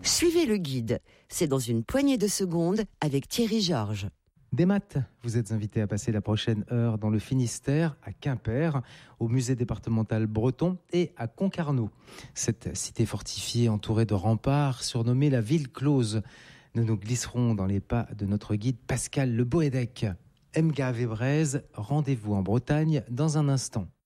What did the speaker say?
Suivez le guide. C'est dans une poignée de secondes avec Thierry Georges. Des maths, vous êtes invité à passer la prochaine heure dans le Finistère, à Quimper, au musée départemental breton et à Concarneau. Cette cité fortifiée entourée de remparts, surnommée la ville close. Nous nous glisserons dans les pas de notre guide Pascal Le Boédec. Mga Vébrez, rendez-vous en Bretagne dans un instant.